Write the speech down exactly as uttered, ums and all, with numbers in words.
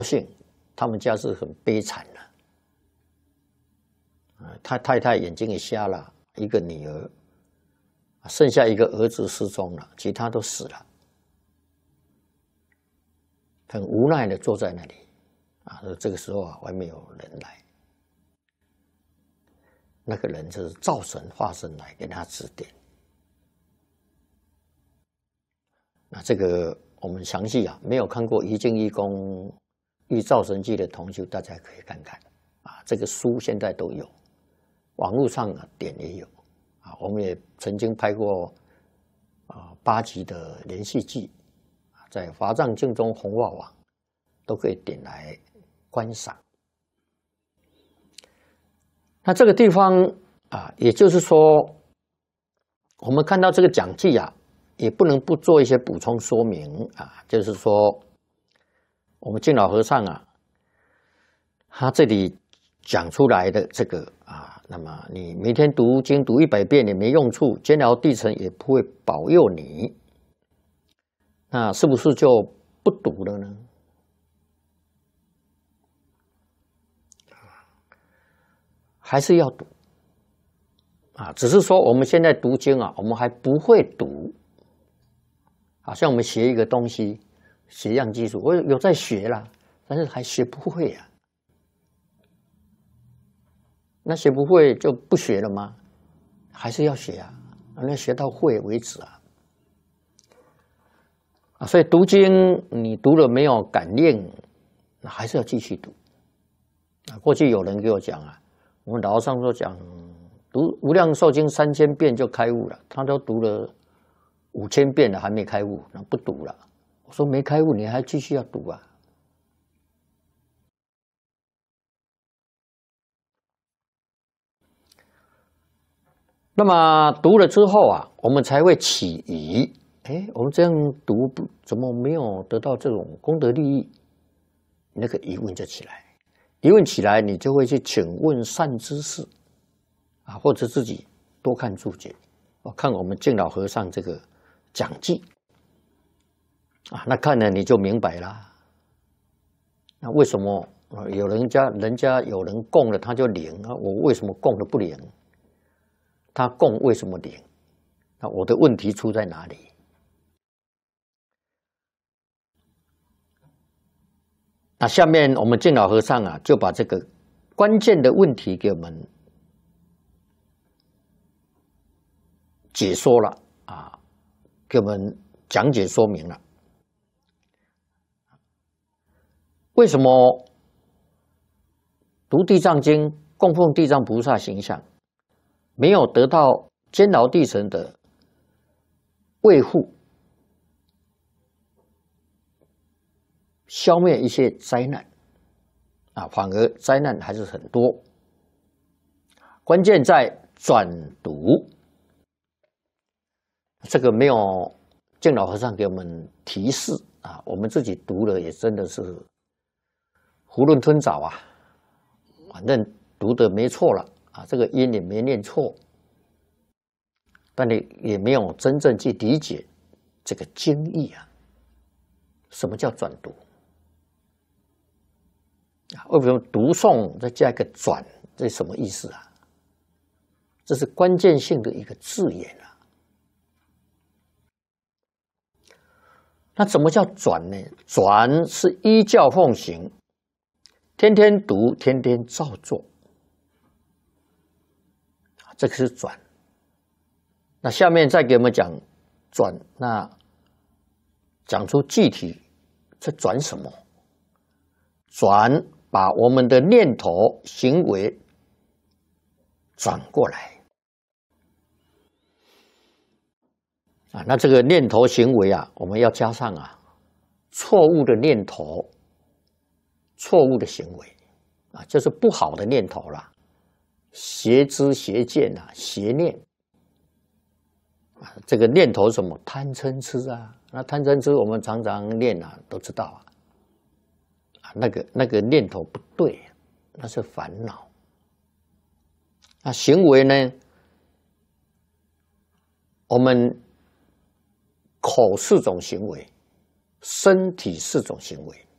姓，他们家是很悲惨的。啊，他太太眼睛也瞎了，一个女儿，剩下一个儿子失踪了，其他都死了。很无奈的坐在那里，啊，这个时候啊，外面有人来，那个人就是灶神化身来给他指点。那这个我们详细啊，没有看过《一境一功遇灶神记》的同学，大家可以看看啊，这个书现在都有，网络上啊点也有啊，我们也曾经拍过啊八集的连续剧。在华藏经中红化网都可以点来观赏。那这个地方啊，也就是说，我们看到这个讲记啊，也不能不做一些补充说明啊。就是说，我们净老和尚啊，他这里讲出来的这个啊，那么你每天读经读一百遍也没用处，监牢地城也不会保佑你。那是不是就不读了呢？还是要读啊？只是说我们现在读经啊，我们还不会读，好像我们学一个东西，学样技术，我有在学啦，但是还学不会啊。那学不会就不学了吗？还是要学啊？那学到会为止啊。啊，所以读经你读了没有感应，那还是要继续读。啊，过去有人给我讲啊，我们老和尚说讲读《无量寿经》三千遍就开悟了，他都读了五千遍了还没开悟，那不读了。我说没开悟，你还继续要读啊？那么读了之后啊，我们才会起疑。哎，我们这样读不怎么没有得到这种功德利益？那个疑问就起来，疑问起来，你就会去请问善知识啊，或者自己多看注解，我看我们净老和尚这个讲记啊，那看了你就明白啦。那为什么有人家人家有人供了他就灵啊？我为什么供的不灵？他供为什么灵？那我的问题出在哪里？那下面我们净老和尚啊，就把这个关键的问题给我们解说了啊，给我们讲解说明了。为什么读地藏经供奉地藏菩萨形象，没有得到监牢地城的卫护，消灭一些灾难啊，反而灾难还是很多。关键在转读，这个没有净老和尚给我们提示啊，我们自己读了也真的是囫囵吞枣啊，反正读的没错了啊，这个音也没念错，但你也没有真正去理解这个经义啊。什么叫转读？为什么读诵再加一个转？这是什么意思啊？这是关键性的一个字眼啊。那怎么叫转呢？转是依教奉行，天天读，天天照做，这个是转。那下面再给我们讲转，那讲出具体这转什么？转把我们的念头、行为转过来啊！那这个念头、行为啊，我们要加上啊，错误的念头、错误的行为啊，就是不好的念头啦，邪知、邪见啊，邪念啊。这个念头是什么？贪嗔痴啊，那贪嗔痴我们常常念啊，都知道啊。那个那个念头不对，那是烦恼。那行为呢？我们口四种行为，身体四种行为。